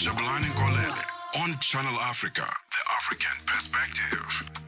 Jabulani Kolele on Channel Africa, the African perspective.